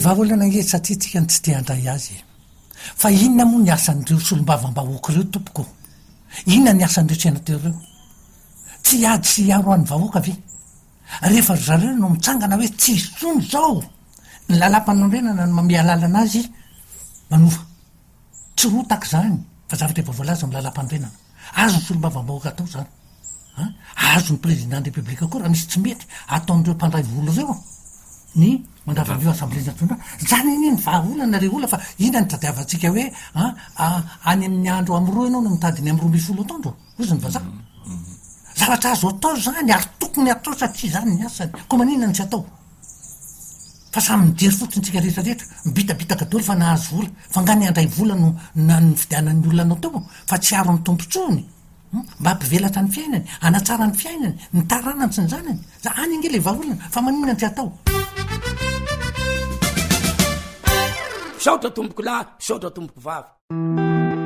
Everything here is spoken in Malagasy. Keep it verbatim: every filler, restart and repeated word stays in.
vahaolana nge satria tsika ny tsy te handray azy fa inona moa ny asan'ireo solombavam-bahoaka ireo tompoko inona ny asan'ireo tsy anatereo tsy ady sy iaro an'ny vahoaka ve rehefa zareo no mitsangana hoe tsy isono zao ny lalam-panondrenana no mame alalana azy manova tsy ho tak zany fa zavatra efa voalaza my lalam-pandrenana azo ny solombavam-bahoaka atao zany azo ny président république koa raha misy tsy mety ataon'ireo mpandray volo reo ny mandavaveo assemblée-nationale zany iny ny vahaolana re ola fa ina ny tadiavantsika hoe any amin'ny andro am'roa ianao no mitadiny am'roa mby folo ataondro ozy ny vazaha zavatra azo atao zany ary tokony atao satria zany ny asany ko manina ny tsy atao fa samy mijery fotsiny tsika rehetrarehetra mibitabitaka doly fa nahazo vola fa nga ny andray vola no na ny fidianan'ny olonanao teo fa tsy aro ny tompontsony mba ampivelatra ny fiainany anatsara ny fiainany ny taranany sy ny zanany za any inge le vahaolana fa manina ny tsy atao saotra tomboko lahy saotra tomboko vavy